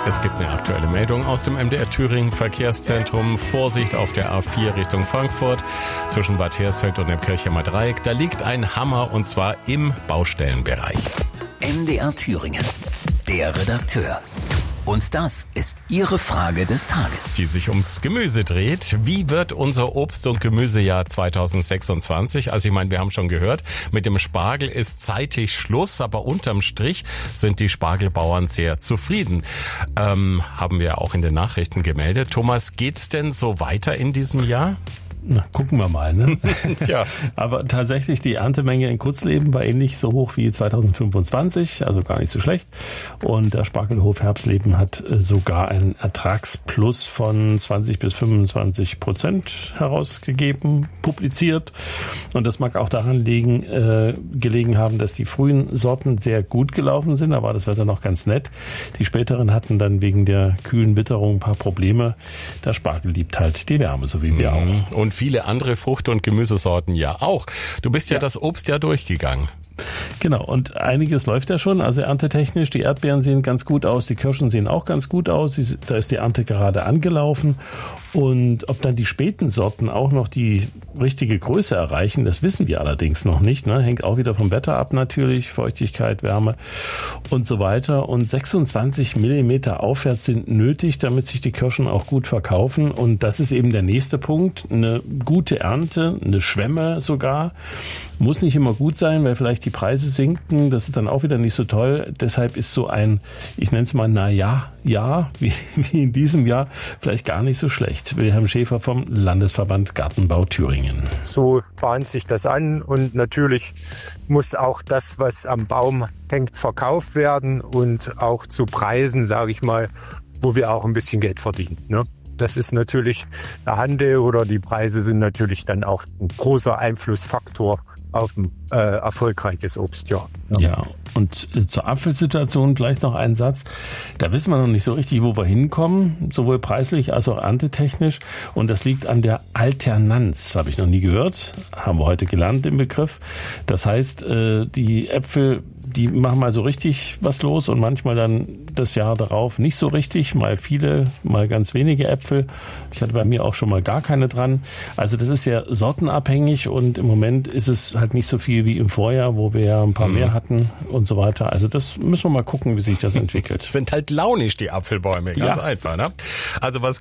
Es gibt eine aktuelle Meldung aus dem MDR Thüringen Verkehrszentrum. Vorsicht auf der A4 Richtung Frankfurt zwischen Bad Hersfeld und dem Kirchheimer Dreieck. Da liegt ein Hammer und zwar im Baustellenbereich. MDR Thüringen, der Redakteur. Und das ist Ihre Frage des Tages. Die sich ums Gemüse dreht. Wie wird unser Obst- und Gemüsejahr 2026? Also ich meine, wir haben schon gehört, mit dem Spargel ist zeitig Schluss, aber unterm Strich sind die Spargelbauern sehr zufrieden. Haben wir auch in den Nachrichten gemeldet. Thomas, geht's denn so weiter in diesem Jahr? Na, gucken wir mal, ne? Ja. Aber tatsächlich, die Erntemenge in Kurzleben war ähnlich so hoch wie 2025, also gar nicht so schlecht. Und der Spargelhof Herbstleben hat sogar einen Ertragsplus von 20 bis 25% herausgegeben, publiziert. Und das mag auch daran gelegen haben, dass die frühen Sorten sehr gut gelaufen sind. Da war das Wetter noch ganz nett. Die späteren hatten dann wegen der kühlen Witterung ein paar Probleme. Der Spargel liebt halt die Wärme, so wie wir auch. Und viele andere Frucht- und Gemüsesorten ja auch. Du bist ja das Obst ja durchgegangen. Genau, und einiges läuft ja schon, also erntetechnisch. Die Erdbeeren sehen ganz gut aus, die Kirschen sehen auch ganz gut aus. Da ist die Ernte gerade angelaufen. Und ob dann die späten Sorten auch noch die richtige Größe erreichen, das wissen wir allerdings noch nicht. Ne? Hängt auch wieder vom Wetter ab natürlich, Feuchtigkeit, Wärme und so weiter. Und 26 Millimeter aufwärts sind nötig, damit sich die Kirschen auch gut verkaufen. Und das ist eben der nächste Punkt. Eine gute Ernte, eine Schwemme sogar, muss nicht immer gut sein, weil vielleicht die Preise sinken. Das ist dann auch wieder nicht so toll. Deshalb ist so ein, ich nenne es mal, wie in diesem Jahr, vielleicht gar nicht so schlecht. Wilhelm Schäfer vom Landesverband Gartenbau Thüringen. So bahnt sich das an und natürlich muss auch das, was am Baum hängt, verkauft werden und auch zu Preisen, sage ich mal, wo wir auch ein bisschen Geld verdienen. Ne? Das ist natürlich der Handel oder die Preise sind natürlich dann auch ein großer Einflussfaktor auf ein erfolgreiches Obstjahr. Ja, und zur Apfelsituation vielleicht noch ein Satz. Da wissen wir noch nicht so richtig, wo wir hinkommen, sowohl preislich als auch erntetechnisch. Und das liegt an der Alternanz. Habe ich noch nie gehört. Haben wir heute gelernt, den Begriff. Das heißt, die Äpfel, die machen mal so richtig was los und manchmal dann das Jahr darauf nicht so richtig. Mal viele, mal ganz wenige Äpfel. Ich hatte bei mir auch schon mal gar keine dran. Also das ist sehr sortenabhängig und im Moment ist es halt nicht so viel wie im Vorjahr, wo wir ja ein paar mehr hatten und so weiter. Also das müssen wir mal gucken, wie sich das entwickelt. Sind halt launisch, die Apfelbäume. Ganz einfach, ne? Also was